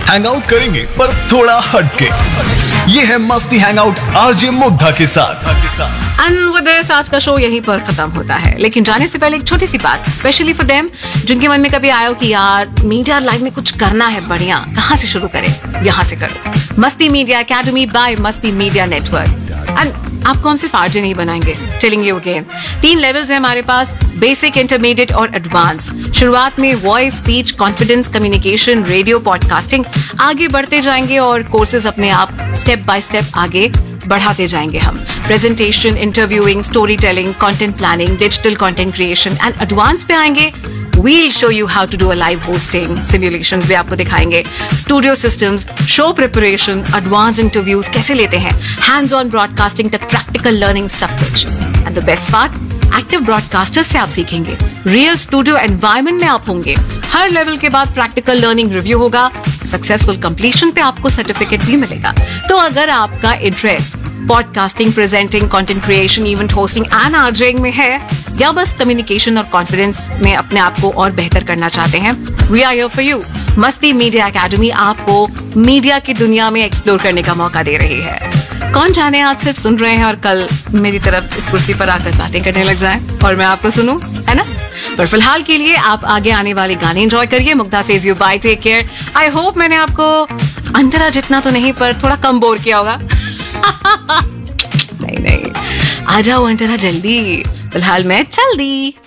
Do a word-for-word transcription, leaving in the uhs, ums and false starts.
Hang out करेंगे पर थोड़ा हटके। ये है मस्ती हैंग आउट आरजे मुग्धा के साथ। एंड विद दिस आज का शो यहीं पर खत्म होता है, लेकिन जाने से पहले एक छोटी सी बात, स्पेशली फॉर देम जिनके मन में कभी आया हो कि यार मीडिया लाइफ में कुछ करना है बढ़िया, कहाँ से शुरू करें? यहाँ से करो, मस्ती मीडिया एकेडमी बाय मस्ती मीडिया नेटवर्क। एंड आप कौन सिर्फ आरजे नहीं बनाएंगे, टेलिंग यू अगेन, तीन लेवल्स हैं हमारे पास, बेसिक, इंटरमीडिएट और एडवांस। शुरुआत में voice, speech, confidence, communication, radio, podcasting, आगे बढ़ते जाएंगे और कोर्सेज अपने आप स्टेप बाय स्टेप आगे बढ़ाते जाएंगे हम। Presentation, interviewing, story telling, content planning, digital content creation and advance पे आएंगे। We'll show you how to do a live hosting, simulations भी आपको दिखाएंगे, studio systems, show preparation, advance interviews कैसे लेते हैं, हैंड्स ऑन ब्रॉडकास्टिंग तक प्रैक्टिकल लर्निंग, सब कुछ। And the best part, active broadcasters से आप सीखेंगे, रियल स्टूडियो एनवायरनमेंट में आप होंगे, हर लेवल के बाद प्रैक्टिकल लर्निंग रिव्यू होगा, सक्सेसफुल कंप्लीशन पे आपको सर्टिफिकेट भी मिलेगा। तो अगर आपका interest podcasting, presenting, content creation, event hosting and RJing में है, या बस कम्युनिकेशन और कॉन्फिडेंस में अपने आप को और बेहतर करना चाहते हैं, we are here for you. मस्ती मीडिया एकेडमी आपको मीडिया की दुनिया में एक्सप्लोर करने का मौका दे रही है। कौन जाने आज सिर्फ सुन रहे हैं और कल मेरी तरफ इस कुर्सी पर आकर बातें करने लग जाएं और मैं आपको सुनूं, है ना? पर फिलहाल के लिए आप आगे आने वाले गाने एंजॉय करिए। Mugdha says you bye, take care. I hope मैंने आपको अंतरा जितना तो नहीं पर थोड़ा कम बोर किया होगा। नहीं नहीं, आ जाओ अंतरा जल्दी, फिलहाल मैं चल दी।